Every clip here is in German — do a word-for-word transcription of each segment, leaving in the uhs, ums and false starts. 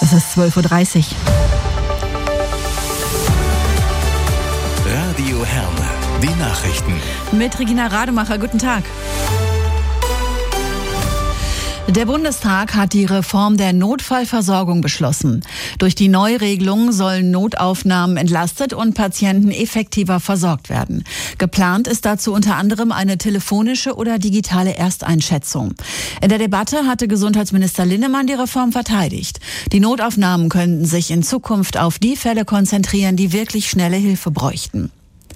Es ist zwölf Uhr dreißig. Radio Herne, die Nachrichten. Mit Regina Rademacher, guten Tag. Der Bundestag hat die Reform der Notfallversorgung beschlossen. Durch die Neuregelung sollen Notaufnahmen entlastet und Patienten effektiver versorgt werden. Geplant ist dazu unter anderem eine telefonische oder digitale Ersteinschätzung. In der Debatte hatte Gesundheitsminister Linnemann die Reform verteidigt. Die Notaufnahmen könnten sich in Zukunft auf die Fälle konzentrieren, die wirklich schnelle Hilfe bräuchten.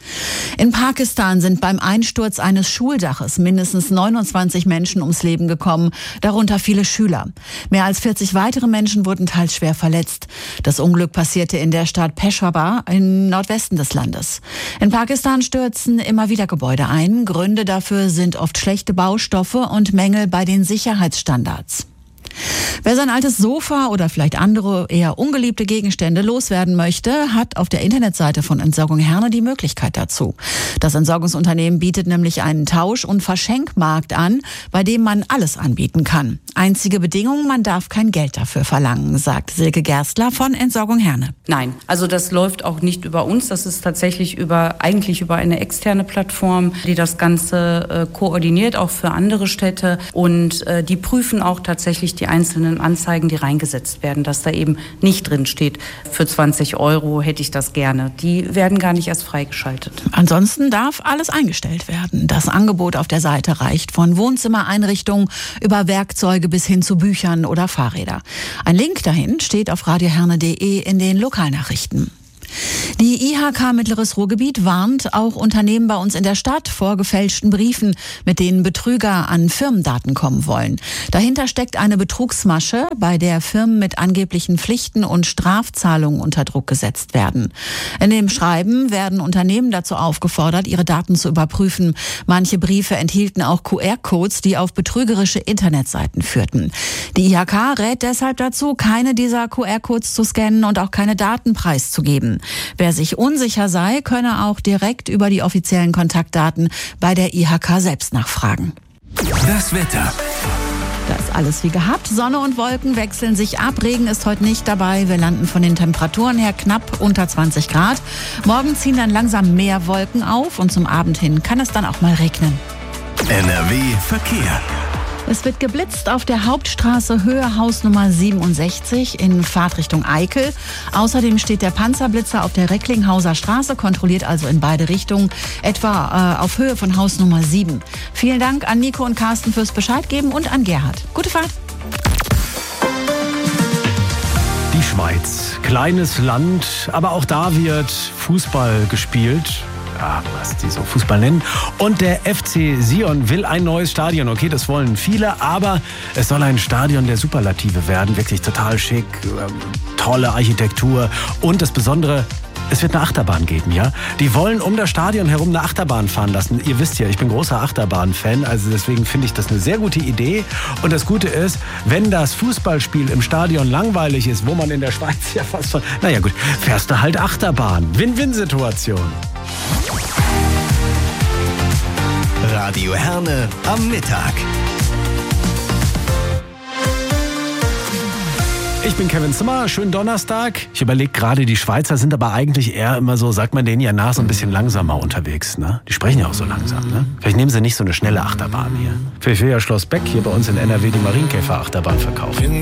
In Pakistan sind beim Einsturz eines Schuldaches mindestens neunundzwanzig Menschen ums Leben gekommen, darunter viele Schüler. Mehr als vierzig weitere Menschen wurden teils schwer verletzt. Das Unglück passierte in der Stadt Peshawar im Nordwesten des Landes. In Pakistan stürzen immer wieder Gebäude ein. Gründe dafür sind oft schlechte Baustoffe und Mängel bei den Sicherheitsstandards. Wer sein altes Sofa oder vielleicht andere eher ungeliebte Gegenstände loswerden möchte, hat auf der Internetseite von Entsorgung Herne die Möglichkeit dazu. Das Entsorgungsunternehmen bietet nämlich einen Tausch- und Verschenkmarkt an, bei dem man alles anbieten kann. Einzige Bedingung, man darf kein Geld dafür verlangen, sagt Silke Gerstler von Entsorgung Herne. Nein, also das läuft auch nicht über uns. Das ist tatsächlich über eigentlich über eine externe Plattform, die das Ganze äh, koordiniert, auch für andere Städte. Und äh, die prüfen auch tatsächlich die einzelnen Anzeigen, die reingesetzt werden, dass da eben nicht drin steht, für zwanzig Euro hätte ich das gerne. Die werden gar nicht erst freigeschaltet. Ansonsten darf alles eingestellt werden. Das Angebot auf der Seite reicht von Wohnzimmereinrichtungen über Werkzeuge bis hin zu Büchern oder Fahrräder. Ein Link dahin steht auf radioherne punkt de in den Lokalnachrichten. Die I H K Mittleres Ruhrgebiet warnt auch Unternehmen bei uns in der Stadt vor gefälschten Briefen, mit denen Betrüger an Firmendaten kommen wollen. Dahinter steckt eine Betrugsmasche, bei der Firmen mit angeblichen Pflichten und Strafzahlungen unter Druck gesetzt werden. In dem Schreiben werden Unternehmen dazu aufgefordert, ihre Daten zu überprüfen. Manche Briefe enthielten auch Q R-Codes, die auf betrügerische Internetseiten führten. Die I H K rät deshalb dazu, keine dieser Q R-Codes zu scannen und auch keine Daten preiszugeben. Wer sich unsicher sei, könne auch direkt über die offiziellen Kontaktdaten bei der I H K selbst nachfragen. Das Wetter. Das ist alles wie gehabt. Sonne und Wolken wechseln sich ab. Regen ist heute nicht dabei. Wir landen von den Temperaturen her knapp unter zwanzig Grad. Morgen ziehen dann langsam mehr Wolken auf und zum Abend hin kann es dann auch mal regnen. N R W Verkehr. Es wird geblitzt auf der Hauptstraße Höhe Hausnummer siebenundsechzig in Fahrtrichtung Eickel. Außerdem steht der Panzerblitzer auf der Recklinghauser Straße, kontrolliert also in beide Richtungen, etwa äh, auf Höhe von Hausnummer sieben. Vielen Dank an Nico und Carsten fürs Bescheid geben und an Gerhard. Gute Fahrt! Die Schweiz, kleines Land, aber auch da wird Fußball gespielt. Ja, was die so Fußball nennen. Und der F C Sion will ein neues Stadion. Okay, das wollen viele, aber es soll ein Stadion der Superlative werden. Wirklich total schick, äh, tolle Architektur. Und das Besondere, es wird eine Achterbahn geben, ja? Die wollen um das Stadion herum eine Achterbahn fahren lassen. Ihr wisst ja, ich bin großer Achterbahn-Fan, also deswegen finde ich das eine sehr gute Idee. Und das Gute ist, wenn das Fußballspiel im Stadion langweilig ist, wo man in der Schweiz ja fast von... Naja gut, fährst du halt Achterbahn. Win-Win-Situation. Radio Herne am Mittag. Ich bin Kevin Zimmer, schönen Donnerstag. Ich überlege gerade, die Schweizer sind aber eigentlich eher immer so, sagt man denen ja nach, so ein bisschen langsamer unterwegs. Ne? Die sprechen ja auch so langsam. Ne? Vielleicht nehmen sie nicht so eine schnelle Achterbahn hier. Vielleicht will ja Schloss Beck hier bei uns in N R W die Marienkäfer-Achterbahn verkaufen.